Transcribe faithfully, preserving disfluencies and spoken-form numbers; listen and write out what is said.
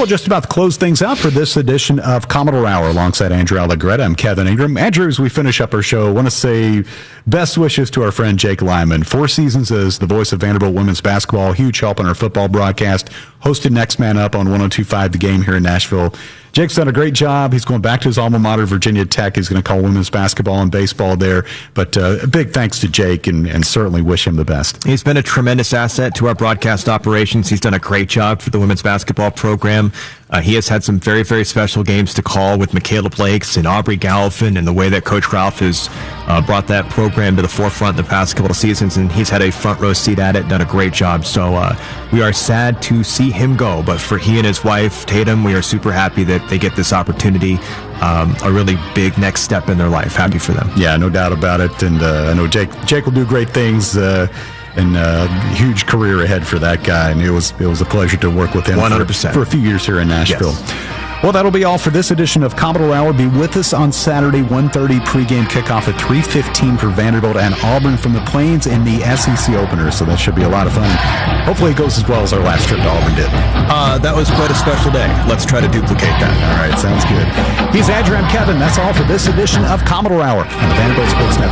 Well, just about to close things out for this edition of Commodore Hour alongside Andrew Allegretta. I'm Kevin Ingram. Andrew, as we finish up our show, I want to say best wishes to our friend Jake Lyman. Four seasons as the voice of Vanderbilt women's basketball, huge help on our football broadcast, hosted Next Man Up on one oh two point five The Game here in Nashville. Jake's done a great job. He's going back to his alma mater, Virginia Tech. He's going to call women's basketball and baseball there. But uh, a big thanks to Jake, and, and certainly wish him the best. He's been a tremendous asset to our broadcast operations. He's done a great job for the women's basketball program. Uh, he has had some very, very special games to call with Michaela Blakes and Aubrey Galfin, and the way that Coach Ralph has uh, brought that program to the forefront the past couple of seasons, and he's had a front row seat at it, done a great job. So uh, we are sad to see him go, but for he and his wife, Tatum, we are super happy that they get this opportunity, um, a really big next step in their life. Happy for them. Yeah, no doubt about it, and uh, I know Jake Jake will do great things. Uh, And uh, huge career ahead for that guy, and it was it was a pleasure to work with him one hundred percent. For, for a few years here in Nashville. Yes. Well, that'll be all for this edition of Commodore Hour. Be with us on Saturday, one thirty pregame kickoff at three fifteen for Vanderbilt and Auburn from the Plains in the S E C opener, so that should be a lot of fun. Hopefully it goes as well as our last trip to Auburn did. Uh, that was quite a special day. Let's try to duplicate that. All right, sounds good. He's Andrew, I'm Kevin. That's all for this edition of Commodore Hour on the Vanderbilt Sports Network.